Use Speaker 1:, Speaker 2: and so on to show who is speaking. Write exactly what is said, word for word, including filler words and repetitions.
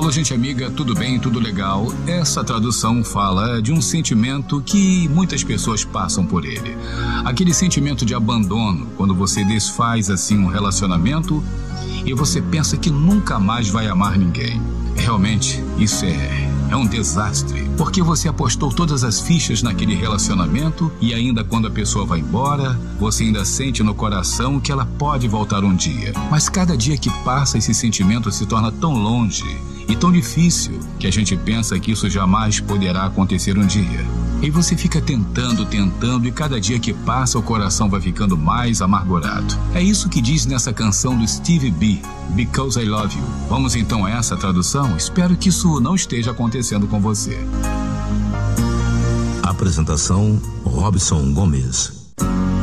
Speaker 1: Alô, gente amiga, tudo bem, tudo legal? Essa tradução fala de um sentimento que muitas pessoas passam por ele. Aquele sentimento de abandono, quando você desfaz assim um relacionamento e você pensa que nunca mais vai amar ninguém. Realmente, isso é, é um desastre, porque você apostou todas as fichas naquele relacionamento e ainda quando a pessoa vai embora, você ainda sente no coração que ela pode voltar um dia. Mas cada dia que passa, esse sentimento se torna tão longe e tão difícil que a gente pensa que isso jamais poderá acontecer um dia. E você fica tentando, tentando, e cada dia que passa o coração vai ficando mais amargurado. É isso que diz nessa canção do Stevie B, Because I Love You. Vamos então a essa tradução? Espero que isso não esteja acontecendo com você.
Speaker 2: Apresentação: Robson Gomes.